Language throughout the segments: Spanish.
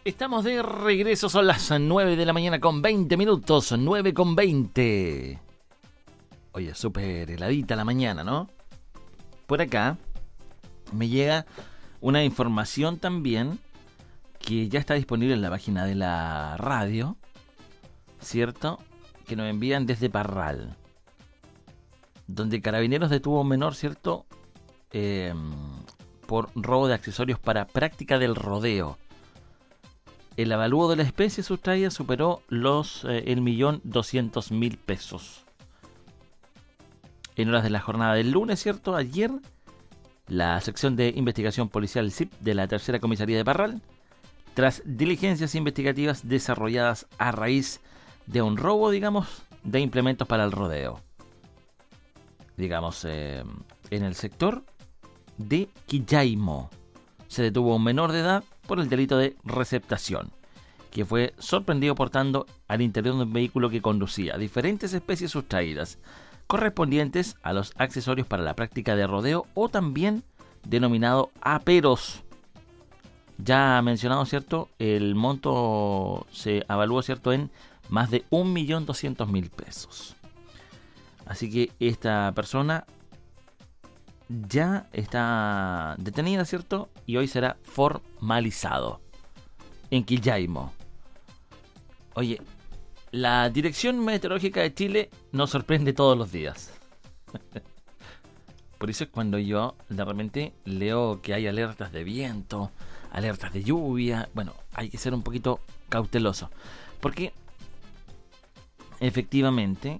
Estamos de regreso, son las 9 de la mañana con 20 minutos, 9 con 20. Oye, súper heladita la mañana, ¿no? Por acá me llega una información también que ya está disponible en la página de la radio, ¿cierto? Que nos envían desde Parral, donde Carabineros detuvo a un menor, ¿cierto? Por robo de accesorios para práctica del rodeo. El avalúo de la especie sustraída superó los 1.200.000 pesos. En horas de la jornada del lunes, ¿cierto? Ayer, la sección de investigación policial SIP de la tercera comisaría de Parral, tras diligencias investigativas desarrolladas a raíz de un robo, digamos, de implementos para el rodeo, digamos, en el sector de Quillaimo, se detuvo a un menor de edad por el delito de receptación, que fue sorprendido portando al interior de un vehículo que conducía diferentes especies sustraídas, correspondientes a los accesorios para la práctica de rodeo o también denominado aperos. Ya mencionado, ¿cierto? El monto se evaluó, ¿cierto?, en más de 1.200.000 pesos. Así que esta persona ya está detenida, ¿cierto? Y hoy será formalizado en Quillaimo. Oye, la Dirección Meteorológica de Chile nos sorprende todos los días. Por eso es cuando yo de repente leo que hay alertas de viento, alertas de lluvia. Bueno, hay que ser un poquito cauteloso, porque efectivamente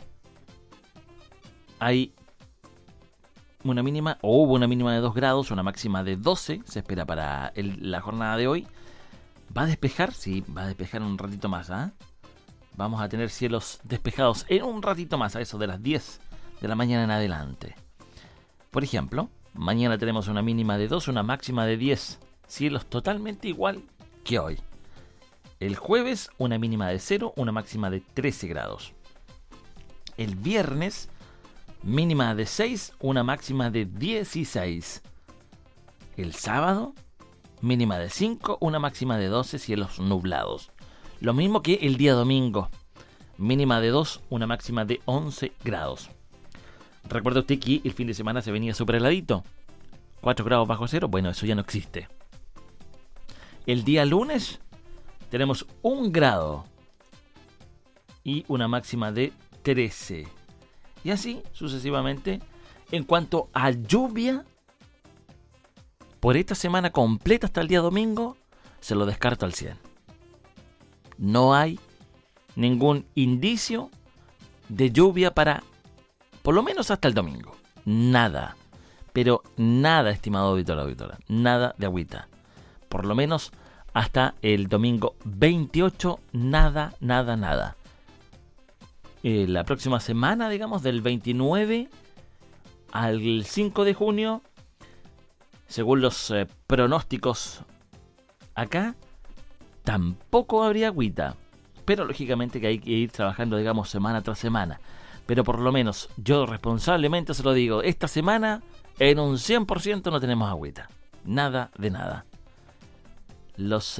hay una mínima, o hubo una mínima de 2 grados, una máxima de 12, se espera para la jornada de hoy. ¿Va a despejar? Sí, va a despejar un ratito más, ¿ah? Vamos a tener cielos despejados en un ratito más, a eso de las 10 de la mañana en adelante. Por ejemplo, mañana tenemos una mínima de 2, una máxima de 10, cielos totalmente igual que hoy. El jueves, una mínima de 0, una máxima de 13 grados. El viernes, mínima de 6, una máxima de 16. El sábado, mínima de 5, una máxima de 12, cielos nublados. Lo mismo que el día domingo, mínima de 2, una máxima de 11 grados. Recuerda usted que el fin de semana se venía súper heladito, 4 grados bajo cero, bueno, eso ya no existe. El día lunes tenemos 1 grado y una máxima de 13. Y así sucesivamente. En cuanto a lluvia, por esta semana completa hasta el día domingo, se lo descarto al 100. No hay ningún indicio de lluvia para, por lo menos hasta el domingo. Nada. Pero nada, estimado auditor, auditora. Nada de agüita. Por lo menos hasta el domingo 28, nada, nada, nada. La próxima semana, digamos, del 29 al 5 de junio, según los pronósticos acá, tampoco habría agüita. Pero lógicamente que hay que ir trabajando, digamos, semana tras semana. Pero por lo menos yo responsablemente se lo digo, esta semana en un 100% no tenemos agüita. Nada de nada. Los,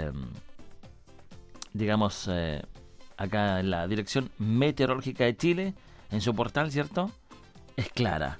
digamos, acá en la Dirección Meteorológica de Chile, en su portal, ¿cierto?, es clara.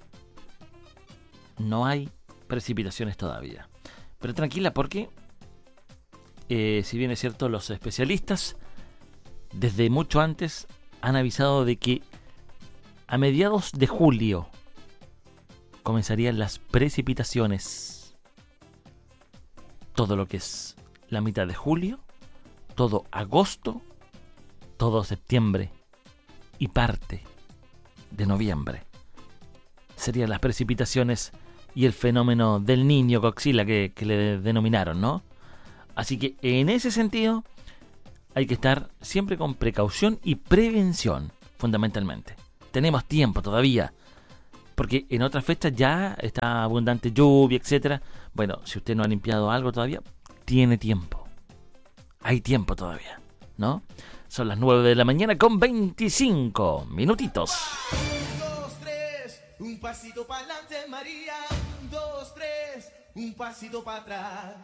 No hay precipitaciones todavía. Pero tranquila, porque si bien es cierto, los especialistas desde mucho antes han avisado de que a mediados de julio comenzarían las precipitaciones. Todo lo que es la mitad de julio, todo agosto, todo septiembre y parte de noviembre serían las precipitaciones y el fenómeno del Niño Godzilla que le denominaron, ¿no? Así que en ese sentido hay que estar siempre con precaución y prevención, fundamentalmente. Tenemos tiempo todavía, porque en otras fechas ya está abundante lluvia, etcétera. Bueno, si usted no ha limpiado algo todavía, tiene tiempo. Hay tiempo todavía, ¿no? Son las 9 de la mañana con 25 minutitos. 1, 2, 3, un pasito para adelante, María. 1, 2, 3, un pasito para atrás.